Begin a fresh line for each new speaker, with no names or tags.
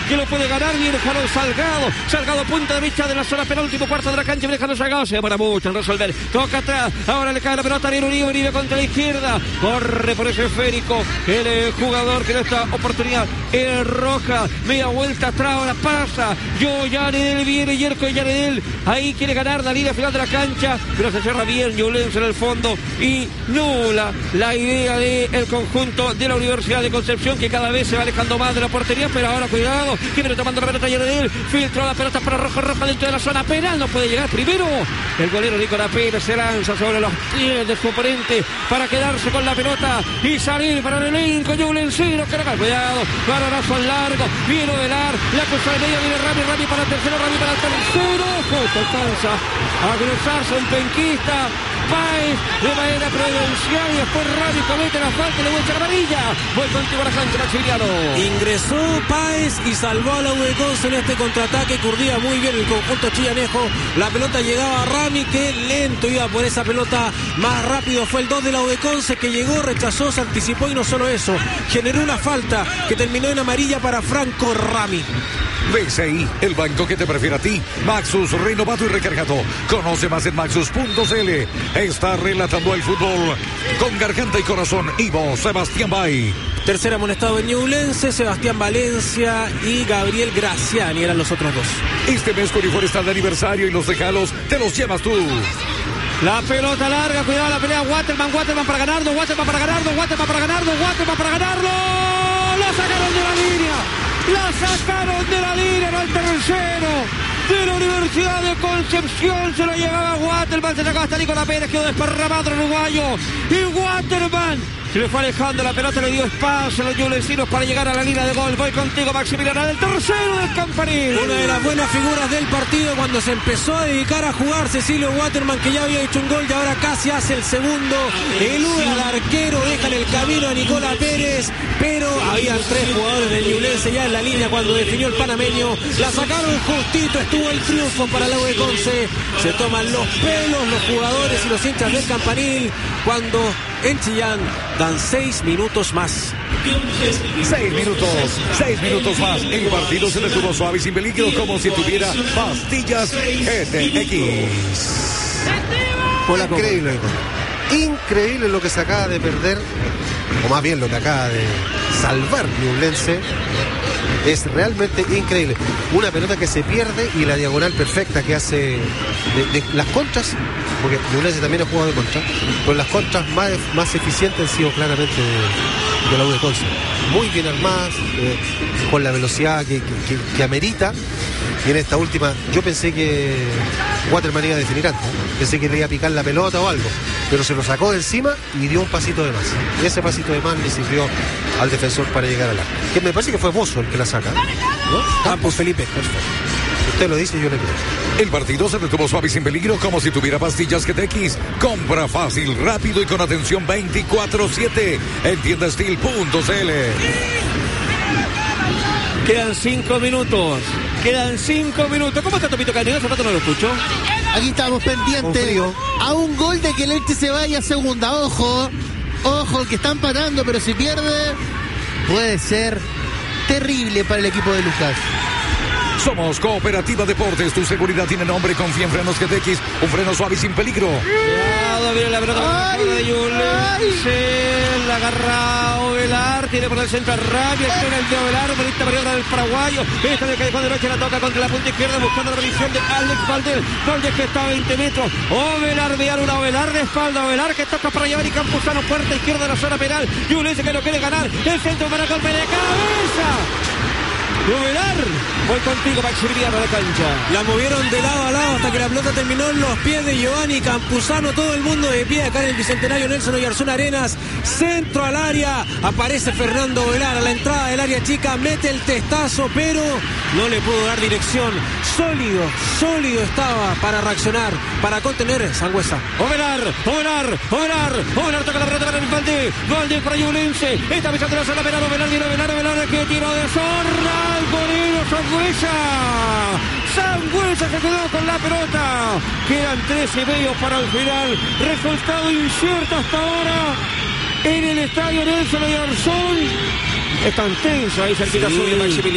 que lo puede ganar. Viene Juan Salgado. Salgado punta derecha de la zona penal, último cuarto de la cancha. Viene Juan Salgado, se demora mucho en resolver. Toca atrás, ahora le cae la pelota a Ariel Uribe contra la izquierda. Corre por ese esférico el jugador que en esta oportunidad es Roja. Media vuelta atrás, ahora pasa. Yaredel, viene Yerko y Yaredel. Ahí quiere ganar la línea final de la cancha, pero se cierra bien Ñublense en el fondo y nula la idea del conjunto de la Universidad de Concepción, que cada vez se va alejando más de la portería. Pero ahora cuidado, que viene tomando la pelota Yaredel. Filtró la pelota para Roja dentro de la zona penal. No puede llegar primero. El golero Nicolás Pérez se lanza sobre los pies de su oponente para quedarse con la pelota y salir para el elenco ñublencino. Cuidado, balonazo largo, viene Ovelar, la cosa de media, viene Rami para el tercero, Rami para el tercero. Justo alcanza a cruzarse un penquista. Páez de manera prudencial y después Rami comete la falta y le vuelve amarilla. Voy contigo a la cancha, Maximiliano.
Ingresó Páez y salvó a la U de Conce en este contraataque que urdía muy bien el conjunto chillanejo. La pelota llegaba a Rami, que lento iba por esa pelota. Más rápido fue el 2 de la U de Conce, que llegó, rechazó, se anticipó y no solo eso, generó una falta que terminó en amarilla para Franco Rami.
BCI, el banco que te prefiere a ti. Maxus, renovado y recargado. Conoce más en maxus.cl. Está relatando el fútbol con garganta y corazón. Ivo Sebastián Bay.
Tercer amonestado en Ñublense, Sebastián Valencia y Gabriel Graciani eran los otros dos.
Este mes Corifor está de aniversario y los regalos te los llevas tú.
La pelota larga, cuidado la pelea. Waterman para ganarlo. Lo sacaron de la línea. Era el tercero de la Universidad de Concepción. Se lo llevaba Waterman, se sacaba hasta Nicolás Pérez, quedó desparramado el uruguayo. Y Waterman se le fue alejando la pelota, le dio espacio a los ñublencinos para llegar a la línea de gol. Voy contigo, Maximiliano, el tercero del Campanil.
Una de las buenas figuras del partido cuando se empezó a dedicar a jugar Cecilio Waterman, que ya había hecho un gol y ahora casi hace el segundo. Elude al arquero, deja en el camino a Nicolás Pérez, pero habían tres jugadores del Ñublense ya en la línea cuando definió el panameño. La sacaron justito, estuvo el triunfo para la U de Conce. Se toman los pelos los jugadores y los hinchas del Campanil cuando en Chillán dan 6 minutos más.
6 minutos más. El partido se detuvo suave y sin peligro, como si tuviera pastillas GTX.
Increíble lo que se acaba de perder, o más bien lo que acaba de salvar Ñublense. Es realmente increíble. Una pelota que se pierde y la diagonal perfecta que hace de las contras, porque Ñublense también ha jugado de contra, pero las contras más eficientes han sido claramente de la U de Conce. Muy bien armadas, con la velocidad que amerita. Y en esta última, yo pensé que Waterman iba a definir antes. Pensé que le iba a picar la pelota o algo, pero se lo sacó de encima y dio un pasito de más. Y ese pasito de más le sirvió al defensor para llegar al arco. Que me parece que fue Bozo el que la saca, ¿no?
Campos Felipe.
Perfecto. Usted lo dice, yo le creo.
El partido se detuvo suave y sin peligro, como si tuviera pastillas GTX. Compra fácil, rápido y con atención 24/7 en tiendastil.cl.
Quedan 5 minutos. ¿Cómo está Topito Candino? Hace rato no lo escucho.
Aquí estamos pendientes a un gol de que el Elche se vaya a segunda. Ojo, que están parando, pero si pierde puede ser terrible para el equipo de Lucas.
Somos Cooperativa Deportes, tu seguridad tiene nombre, confía en frenos GTX, un freno suave y sin peligro.
Cuidado, viene la pelota de Ñublense, la agarra Ovelar, tiene por el centro a Rabia, tiene el de Ovelar, bonita maniobra del paraguayo, esta de callejón derecha la toca contra la punta izquierda, buscando la revisión de Alex Valdés que está a 20 metros, Ovelar, vean una Ovelar de espalda, Ovelar que toca para llevar y Campuzano, puerta izquierda de la zona penal, Ñublense que no quiere ganar, el centro para golpe de cabeza. Ovelar, voy contigo, Maximiliano, a la cancha.
La movieron de lado a lado hasta que la pelota terminó en los pies de Giovanni Campuzano. Todo el mundo de pie acá en el Bicentenario Nelson Oyarzún Arenas. Centro al área. Aparece Fernando Ovelar a la entrada del área chica. Mete el testazo, pero no le pudo dar dirección. Sólido estaba para reaccionar, para contener Sangüesa.
Ovelar toca la pelota para el Valdés para Ñublense. Está pisando la zona penal. Ovelar que tiro de zorra. Golero Sangüesa se quedó con la pelota. Quedan 13:30 para el final. Resultado incierto hasta ahora en el estadio Nelson Oyarzún. Es tan tenso ahí cerquita suyo, Maximiliano.